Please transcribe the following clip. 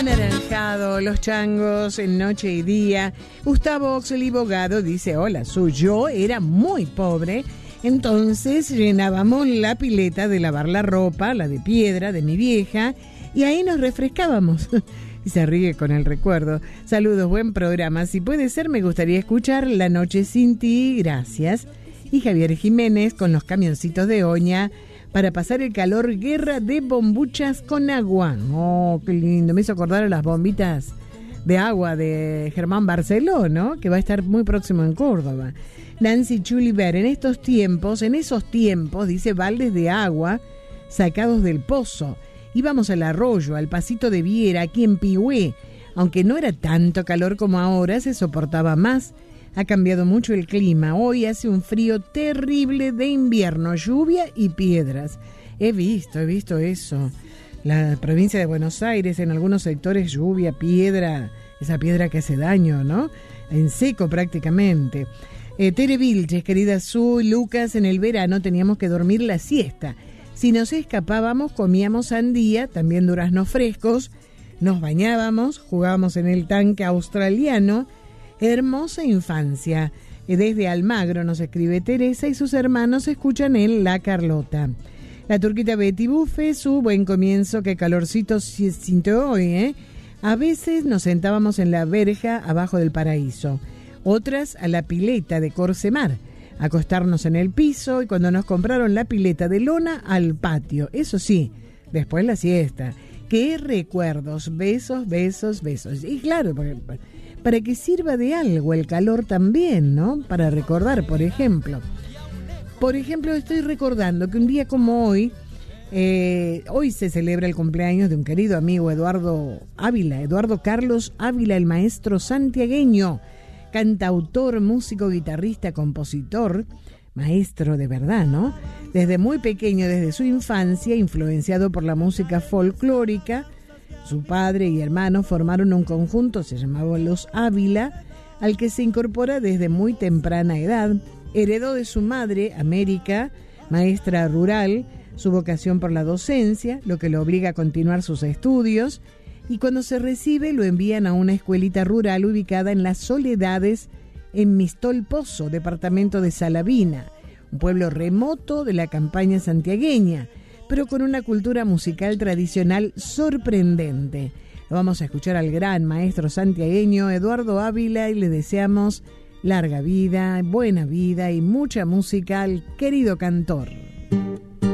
Anaranjado, Los Changos, en Noche y Día. Gustavo Oxley Bogado dice: hola, yo era muy pobre, entonces llenábamos la pileta de lavar la ropa, la de piedra de mi vieja, y ahí nos refrescábamos. Y se ríe con el recuerdo. Saludos, buen programa. Si puede ser, me gustaría escuchar La Noche Sin Ti, gracias. Y Javier Jiménez con Los Camioncitos de Oña, para pasar el calor, Guerra de Bombuchas con Agua. Oh, qué lindo. Me hizo acordar a las bombitas de agua de Germán Barceló, ¿no? Que va a estar muy próximo en Córdoba. Nancy Chuliver, en esos tiempos, dice, baldes de agua sacados del pozo. Íbamos al arroyo, al pasito de Viera, aquí en Pigüé. Aunque no era tanto calor como ahora, se soportaba más. Ha cambiado mucho el clima. Hoy hace un frío terrible de invierno, lluvia y piedras. He visto eso. La provincia de Buenos Aires, en algunos sectores, lluvia, piedra, esa piedra que hace daño, ¿no? En seco prácticamente. Tere Vilches, querida Su, Lucas, en el verano teníamos que dormir la siesta. Si nos escapábamos, comíamos sandía, también duraznos frescos, nos bañábamos, jugábamos en el tanque australiano. Hermosa infancia. Desde Almagro nos escribe Teresa y sus hermanos escuchan en La Carlota. La turquita Betty Bufe, su buen comienzo, qué calorcito se sintió hoy, ¿eh? A veces nos sentábamos en la verja abajo del paraíso, otras a la pileta de Corsemar, acostarnos en el piso, y cuando nos compraron la pileta de lona, al patio. Eso sí, después la siesta. ¡Qué recuerdos! Besos, besos, besos. Y claro, para que sirva de algo el calor también, ¿no? Para recordar, por ejemplo. Por ejemplo, estoy recordando que un día como hoy se celebra el cumpleaños de un querido amigo, Eduardo Carlos Ávila, el maestro santiagueño, cantautor, músico, guitarrista, compositor, maestro de verdad, ¿no? Desde muy pequeño, desde su infancia, influenciado por la música folclórica, su padre y hermanos formaron un conjunto, se llamaba Los Ávila, al que se incorpora desde muy temprana edad. Heredó de su madre, América, maestra rural, su vocación por la docencia, lo que lo obliga a continuar sus estudios, y cuando se recibe lo envían a una escuelita rural ubicada en Las Soledades, en Mistol Pozo, departamento de Salavina, un pueblo remoto de la campaña santiagueña, pero con una cultura musical tradicional sorprendente. Lo vamos a escuchar al gran maestro santiagueño Eduardo Ávila y le deseamos larga vida, buena vida y mucha música al querido cantor.